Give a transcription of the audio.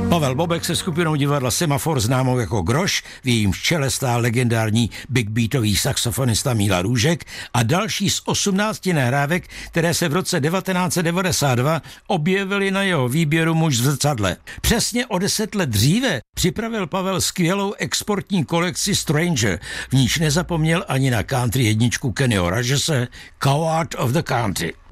Pavel Bobek se skupinou divadla Semafor, známou jako Groš, v jejím čele stál legendární big beatový saxofonista Míla Růžek a další z 18 nahrávek, které se v roce 1992 objevily na jeho výběru Muž v zrcadle. Přesně o 10 let dříve připravil Pavel skvělou exportní kolekci Stranger, v níž nezapomněl ani na country jedničku Kennyho Rogese Coward of the Country.